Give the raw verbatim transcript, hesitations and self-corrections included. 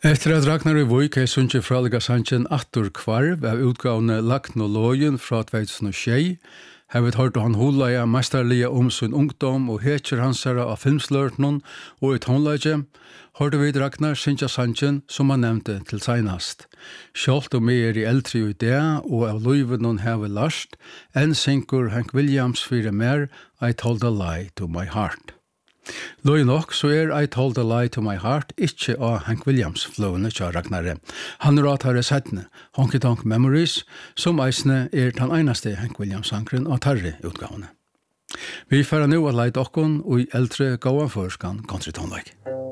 Efter at Ragnar i Vøyk er sunnkje fralega sannsjen Attur Kvarv av utgavene Lagn og Lågen fra två tusen og sju, har vi hørt han hulaja mesterlige om sin ungdom og hetjer hansara av filmslørtnon og i tonlaje, hørte vi Ragnar sinja sannsjen som han nevnte til seinast. Sjalt og mer i eldre i det og av løyvenon har vi last, enn synkur Hank Williams fyrir mer I Told a Lie to My Heart. Løy nok så er I Told a Lie to My Heart ikke av Hank Williams flående til Ragnare. Han er at her er settene Honky Tonk Memories, som eisne er den eneste Hank Williams-sankren av tarre utgavene. Vi færer nå at leid okkon og i eldre gåan førskan country tonelike.